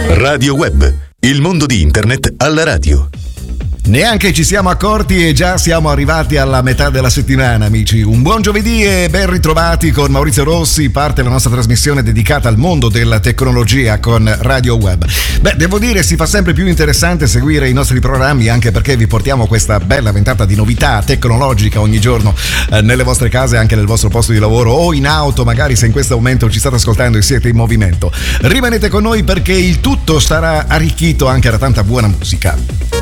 Radio Web, il mondo di internet alla radio. Neanche ci siamo accorti e già siamo arrivati alla metà della settimana, amici. Un buon giovedì e ben ritrovati con Maurizio Rossi. Parte la nostra trasmissione dedicata al mondo della tecnologia con Radio Web. Devo dire, si fa sempre più interessante seguire i nostri programmi, anche perché vi portiamo questa bella ventata di novità tecnologica ogni giorno nelle vostre case, anche nel vostro posto di lavoro o in auto, magari se in questo momento ci state ascoltando e siete in movimento. Rimanete con noi perché il tutto sarà arricchito anche da tanta buona musica.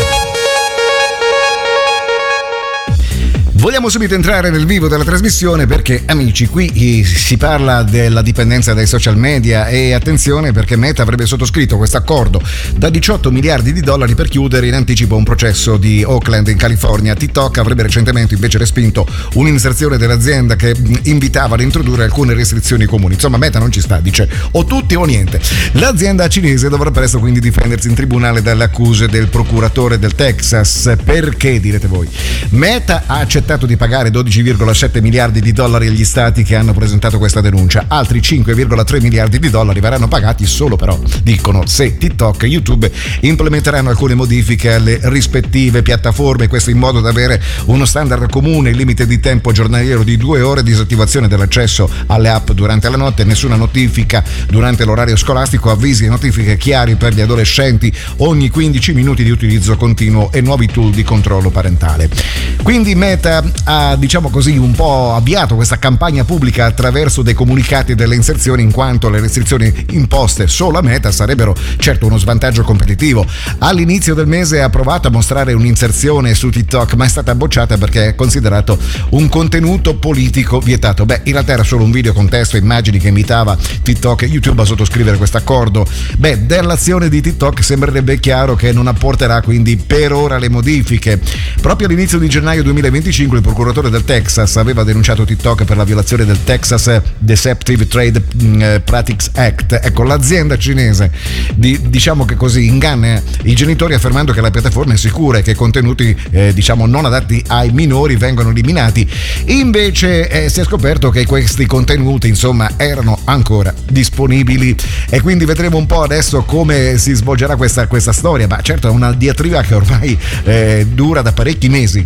Vogliamo subito entrare nel vivo della trasmissione perché, amici, qui si parla della dipendenza dai social media e attenzione perché Meta avrebbe sottoscritto questo accordo da $18 miliardi per chiudere in anticipo un processo di Oakland in California. TikTok avrebbe recentemente invece respinto un'inserzione dell'azienda che invitava ad introdurre alcune restrizioni comuni. Insomma, Meta non ci sta, dice o tutti o niente. L'azienda cinese dovrà presto quindi difendersi in tribunale dalle accuse del procuratore del Texas. Perché, direte voi? Meta ha accettato di pagare $12,7 miliardi agli stati che hanno presentato questa denuncia. Altri $5,3 miliardi verranno pagati solo però, dicono, se TikTok e YouTube implementeranno alcune modifiche alle rispettive piattaforme, questo in modo da avere uno standard comune, il limite di tempo giornaliero di 2 ore, disattivazione dell'accesso alle app durante la notte, nessuna notifica durante l'orario scolastico, avvisi e notifiche chiari per gli adolescenti ogni 15 minuti di utilizzo continuo e nuovi tool di controllo parentale. Quindi Meta ha, diciamo così, un po' avviato questa campagna pubblica attraverso dei comunicati e delle inserzioni, in quanto le restrizioni imposte solo a Meta sarebbero certo uno svantaggio competitivo. All'inizio del mese ha provato a mostrare un'inserzione su TikTok, ma è stata bocciata perché è considerato un contenuto politico vietato. In realtà era solo un video con testo e immagini che imitava TikTok e YouTube a sottoscrivere questo accordo. Dell'azione di TikTok sembrerebbe chiaro che non apporterà quindi per ora le modifiche. Proprio all'inizio di gennaio 2025 il procuratore del Texas aveva denunciato TikTok per la violazione del Texas Deceptive Trade Practices Act. Ecco, l'azienda cinese diciamo che così inganna i genitori affermando che la piattaforma è sicura e che contenuti non adatti ai minori vengono eliminati. Invece si è scoperto che questi contenuti erano ancora disponibili e quindi vedremo un po' adesso come si svolgerà questa storia. Ma certo è una diatriba che ormai dura da parecchi mesi.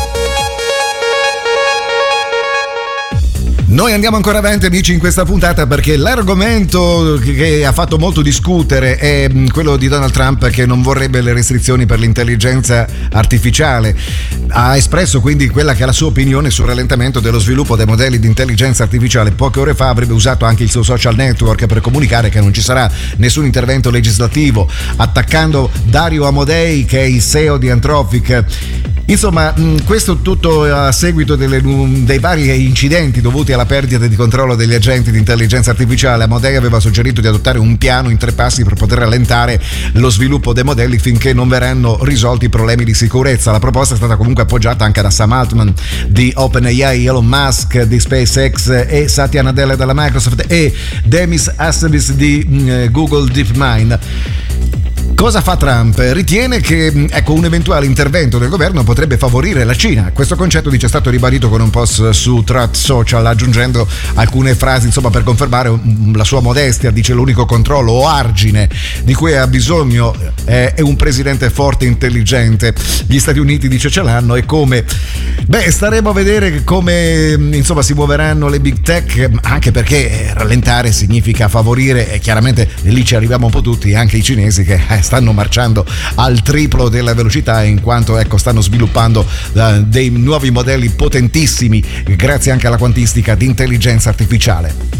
Noi andiamo ancora avanti, amici, in questa puntata perché l'argomento che ha fatto molto discutere è quello di Donald Trump, che non vorrebbe le restrizioni per l'intelligenza artificiale. Ha espresso quindi quella che è la sua opinione sul rallentamento dello sviluppo dei modelli di intelligenza artificiale. Poche ore fa avrebbe usato anche il suo social network per comunicare che non ci sarà nessun intervento legislativo, attaccando Dario Amodei, che è il CEO di Anthropic. Insomma, questo tutto a seguito dei vari incidenti dovuti alla perdita di controllo degli agenti di intelligenza artificiale. Amodei aveva suggerito di adottare un piano in 3 passi per poter rallentare lo sviluppo dei modelli finché non verranno risolti i problemi di sicurezza. La proposta è stata comunque appoggiata anche da Sam Altman di OpenAI, Elon Musk di SpaceX e Satya Nadella della Microsoft e Demis Hassabis di Google DeepMind. Cosa fa Trump? Ritiene che un eventuale intervento del governo potrebbe favorire la Cina. Questo concetto, dice, è stato ribadito con un post su Truth Social, aggiungendo alcune frasi per confermare la sua modestia. Dice: l'unico controllo o argine di cui ha bisogno è un presidente forte e intelligente. Gli Stati Uniti, dice, ce l'hanno, e come? Staremo a vedere come si muoveranno le big tech, anche perché rallentare significa favorire, e chiaramente lì ci arriviamo un po' tutti, anche i cinesi, che stanno marciando al triplo della velocità, in quanto stanno sviluppando dei nuovi modelli potentissimi grazie anche alla quantistica di intelligenza artificiale.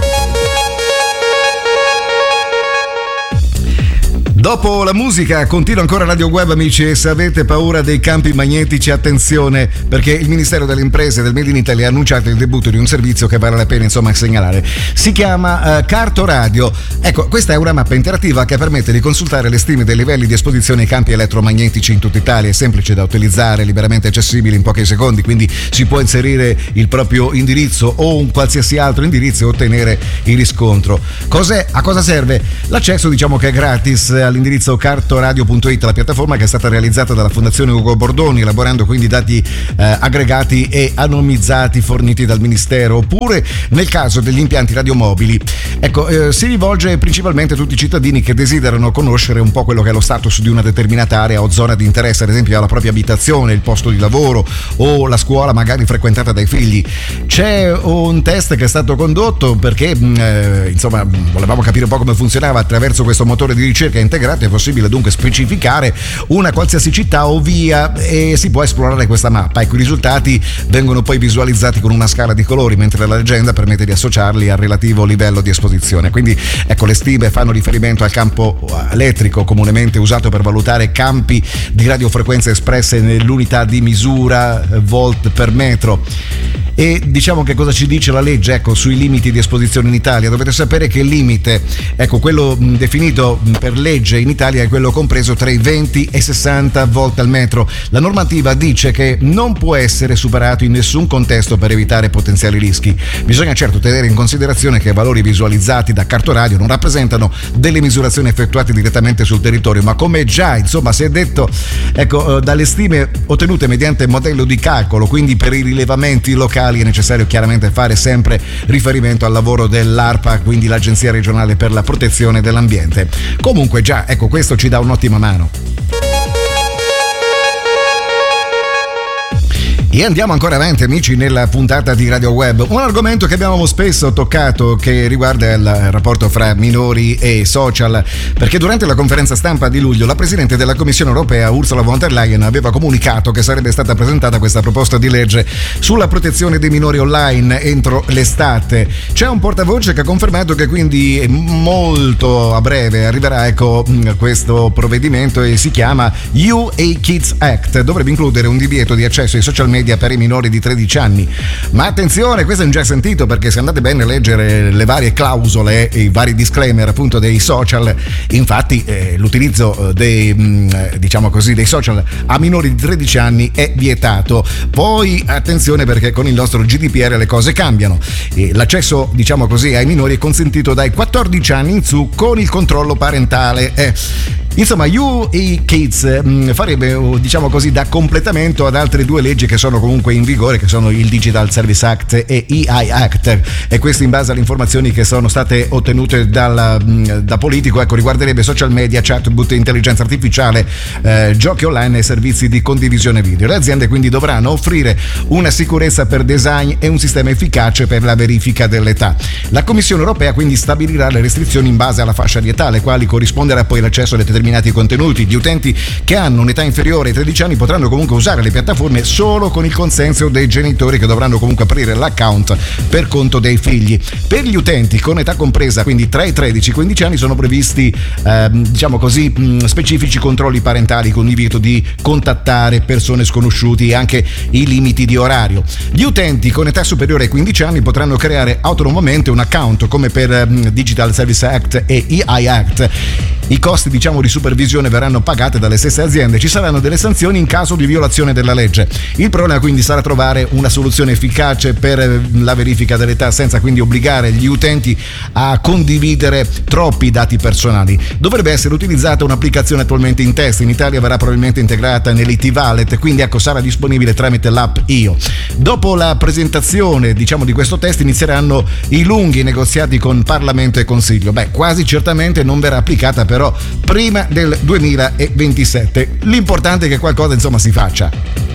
Dopo la musica continua ancora Radio Web, amici, e se avete paura dei campi magnetici, attenzione, perché il Ministero delle Imprese del Made in Italy ha annunciato il debutto di un servizio che vale la pena segnalare. Si chiama Carto Radio. Ecco, questa è una mappa interattiva che permette di consultare le stime dei livelli di esposizione ai campi elettromagnetici in tutta Italia. È semplice da utilizzare, liberamente accessibile in pochi secondi, quindi si può inserire il proprio indirizzo o un qualsiasi altro indirizzo e ottenere il riscontro. A cosa serve? L'accesso, che è gratis all'indirizzo cartoradio.it, la piattaforma che è stata realizzata dalla Fondazione Ugo Bordoni, elaborando quindi dati aggregati e anonimizzati forniti dal Ministero. Oppure nel caso degli impianti radiomobili, ecco, si rivolge principalmente a tutti i cittadini che desiderano conoscere un po' quello che è lo status di una determinata area o zona di interesse, ad esempio alla propria abitazione, il posto di lavoro o la scuola magari frequentata dai figli. C'è un test che è stato condotto perché insomma volevamo capire un po' come funzionava. Attraverso questo motore di ricerca integrato è possibile dunque specificare una qualsiasi città o via e si può esplorare questa mappa. Ecco, i risultati vengono poi visualizzati con una scala di colori, mentre la legenda permette di associarli al relativo livello di esposizione. Quindi ecco, le stime fanno riferimento al campo elettrico comunemente usato per valutare campi di radiofrequenze espresse nell'unità di misura volt per metro. E diciamo che cosa ci dice la legge, ecco, sui limiti di esposizione in Italia. Dovete sapere che il limite, ecco, quello definito per legge in Italia è quello compreso tra i 20 e 60 volt al metro. La normativa dice che non può essere superato in nessun contesto per evitare potenziali rischi. Bisogna certo tenere in considerazione che i valori visualizzati da Cartoradio non rappresentano delle misurazioni effettuate direttamente sul territorio, ma come già insomma si è detto, ecco, dalle stime ottenute mediante modello di calcolo. Quindi per i rilevamenti locali è necessario chiaramente fare sempre riferimento al lavoro dell'ARPA, quindi l'Agenzia regionale per la protezione dell'ambiente. Comunque già, ecco, questo ci dà un'ottima mano. E andiamo ancora avanti, amici, nella puntata di Radio Web. Un argomento che abbiamo spesso toccato, che riguarda il rapporto fra minori e social, perché durante la conferenza stampa di luglio la Presidente della Commissione Europea, Ursula von der Leyen, aveva comunicato che sarebbe stata presentata questa proposta di legge sulla protezione dei minori online entro l'estate. C'è un portavoce che ha confermato che quindi molto a breve arriverà, ecco, questo provvedimento, e si chiama EU Kids Act. Dovrebbe includere un divieto di accesso ai social media per i minori di 13 anni. Ma attenzione, questo è un già sentito, perché se andate bene a leggere le varie clausole e i vari disclaimer appunto dei social, infatti l'utilizzo dei diciamo così dei social a minori di 13 anni è vietato. Poi attenzione, perché con il nostro GDPR le cose cambiano. L'accesso, diciamo così, ai minori è consentito dai 14 anni in su con il controllo parentale. Insomma, EU Kids farebbe, diciamo così, da completamento ad altre due leggi che sono comunque in vigore, che sono il Digital Service Act e EI Act, e questo in base alle informazioni che sono state ottenute da Politico. Ecco, riguarderebbe social media, chatbot, intelligenza artificiale, giochi online e servizi di condivisione video. Le aziende quindi dovranno offrire una sicurezza per design e un sistema efficace per la verifica dell'età. La Commissione Europea quindi stabilirà le restrizioni in base alla fascia di età, alle quali corrisponderà poi l'accesso a determinati contenuti. Gli utenti che hanno un'età inferiore ai 13 anni potranno comunque usare le piattaforme solo con il consenso dei genitori, che dovranno comunque aprire l'account per conto dei figli. Per gli utenti con età compresa quindi tra i 13 e i 15 anni sono previsti diciamo così specifici controlli parentali con divieto di contattare persone sconosciute e anche i limiti di orario. Gli utenti con età superiore ai 15 anni potranno creare autonomamente un account come per Digital Service Act e EI Act. I costi, diciamo, di supervisione verranno pagati dalle stesse aziende. Ci saranno delle sanzioni in caso di violazione della legge. Il problema quindi sarà trovare una soluzione efficace per la verifica dell'età, senza quindi obbligare gli utenti a condividere troppi dati personali. Dovrebbe essere utilizzata un'applicazione attualmente in test. In Italia verrà probabilmente integrata nell'IT Wallet, quindi ecco, sarà disponibile tramite l'app Io. Dopo la presentazione, diciamo, di questo test inizieranno i lunghi negoziati con Parlamento e Consiglio. Quasi certamente non verrà applicata però prima del 2027. L'importante è che qualcosa, insomma, si faccia.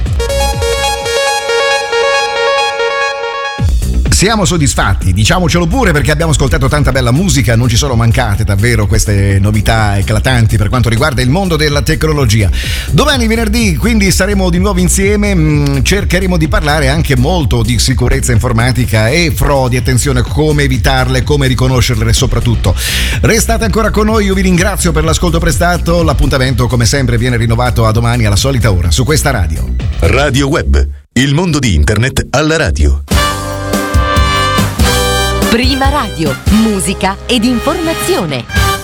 Siamo soddisfatti, diciamocelo pure, perché abbiamo ascoltato tanta bella musica, non ci sono mancate davvero queste novità eclatanti per quanto riguarda il mondo della tecnologia. Domani venerdì quindi saremo di nuovo insieme, cercheremo di parlare anche molto di sicurezza informatica e frodi, attenzione, come evitarle, come riconoscerle soprattutto. Restate ancora con noi, io vi ringrazio per l'ascolto prestato, l'appuntamento come sempre viene rinnovato a domani alla solita ora su questa radio. Radio Web, il mondo di internet alla radio. Prima radio, musica ed informazione.